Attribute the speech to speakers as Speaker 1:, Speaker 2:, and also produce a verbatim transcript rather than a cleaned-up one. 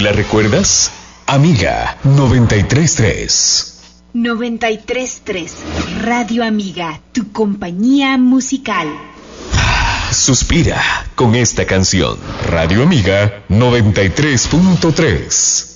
Speaker 1: ¿La recuerdas? Amiga noventa y tres punto tres.
Speaker 2: noventa y tres punto tres. Radio Amiga, tu compañía musical.
Speaker 1: Suspira con esta canción. Radio Amiga noventa y tres punto tres.